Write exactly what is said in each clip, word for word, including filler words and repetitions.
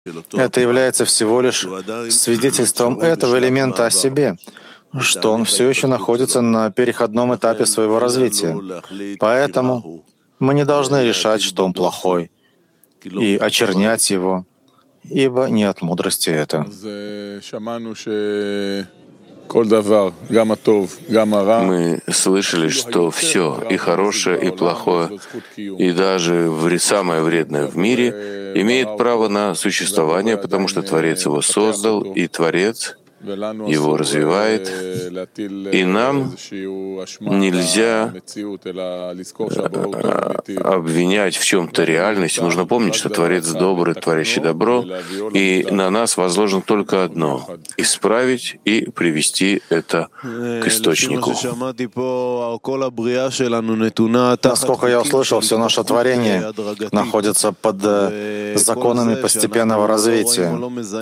Это является всего лишь свидетельством этого элемента о себе, что он все еще находится на переходном этапе своего развития. Поэтому мы не должны решать, что он плохой, и очернять его, ибо не от мудрости это. Мы слышали, что все, и хорошее, и плохое, и даже самое вредное в мире имеет право на существование, потому что Творец его создал, и Творец его развивает, и нам нельзя обвинять в чем-то реальность. Нужно помнить, что Творец добрый, творящий добро, и на нас возложено только одно — исправить и привести это к источнику. Насколько я услышал, все наше творение находится под законами постепенного развития.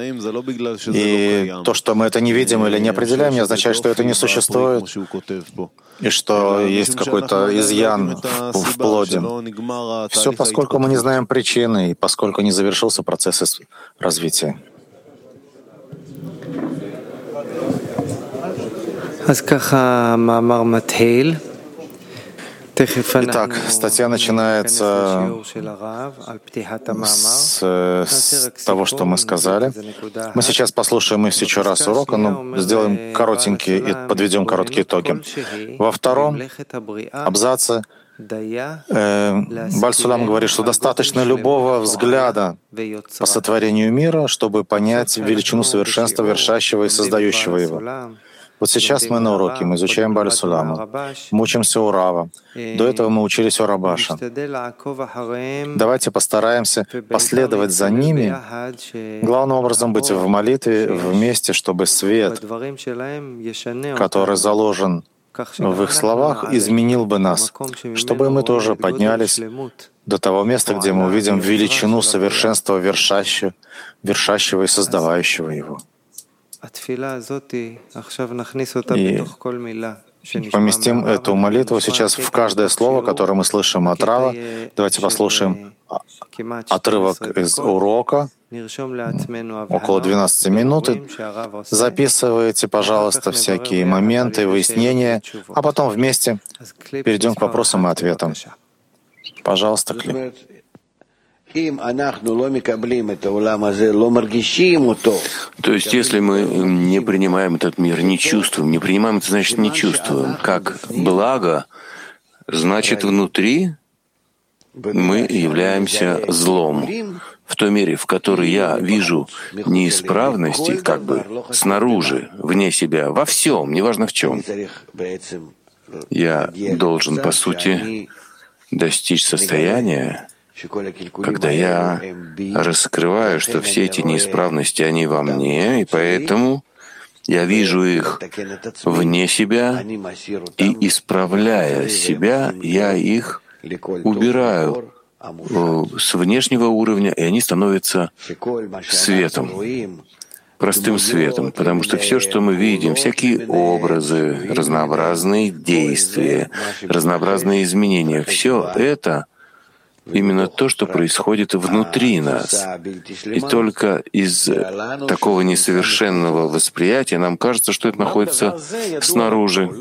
И то, что мы это не видим или не определяем, не означает, что это не существует, и что есть какой-то изъян в, в плоде. Все, поскольку мы не знаем причины, и поскольку не завершился процесс развития. Итак, статья начинается с, с того, что мы сказали. Мы сейчас послушаем еще раз урок, но сделаем коротенькие и подведем короткие итоги. Во втором абзаце э, Бааль Сулам говорит, что достаточно любого взгляда по сотворению мира, чтобы понять величину совершенства, вершащего и создающего его. Вот сейчас мы на уроке, мы изучаем Бааль Сулама, мы учимся у Рава. До этого мы учились у Рабаша. Давайте постараемся последовать за ними, главным образом быть в молитве вместе, чтобы свет, который заложен в их словах, изменил бы нас, чтобы мы тоже поднялись до того места, где мы увидим величину совершенства вершащего, вершащего и создавающего его. И поместим эту молитву сейчас в каждое слово, которое мы слышим от Рава. Давайте послушаем отрывок из урока, около двенадцати минут. Записывайте, пожалуйста, всякие моменты, выяснения, а потом вместе перейдем к вопросам и ответам. Пожалуйста, Кли. То есть, если мы не принимаем этот мир, не чувствуем, не принимаем, это значит не чувствуем. Как благо, значит внутри мы являемся злом. В той мере, в которой я вижу неисправности, как бы снаружи, вне себя, во всем, неважно в чем, я должен, по сути, достичь состояния, когда я раскрываю, что все эти неисправности, они во мне, и поэтому я вижу их вне себя, и, исправляя себя, я их убираю с внешнего уровня, и они становятся светом, простым светом, потому что все, что мы видим, всякие образы, разнообразные действия, разнообразные изменения, все это именно то, что происходит внутри нас. И только из такого несовершенного восприятия нам кажется, что это находится снаружи.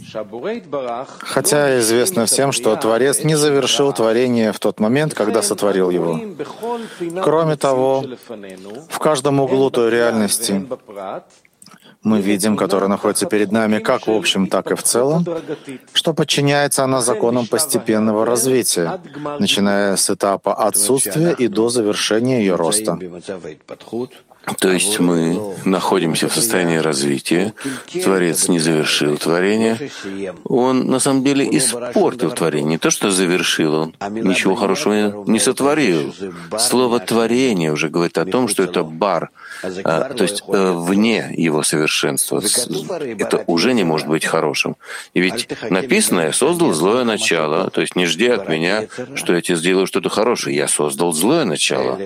Хотя известно всем, что Творец не завершил творение в тот момент, когда сотворил его. Кроме того, в каждом углу той реальности мы видим, которая находится перед нами как в общем, так и в целом, что подчиняется она законам постепенного развития, начиная с этапа отсутствия и до завершения ее роста. То есть мы находимся в состоянии развития, Творец не завершил творение, Он на самом деле испортил творение, не то что завершил, Он ничего хорошего не сотворил. Слово «творение» уже говорит о том, что это бар, а, то есть э, вне его совершенства. Это уже не может быть хорошим. И ведь написано «Я создал злое начало», то есть не жди от меня, что я тебе сделаю что-то хорошее, я создал злое начало.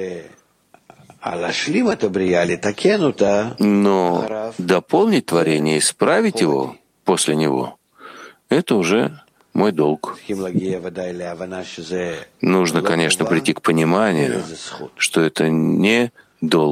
Но дополнить творение, исправить его после него, это уже мой долг. Нужно, конечно, прийти к пониманию, что это не долг.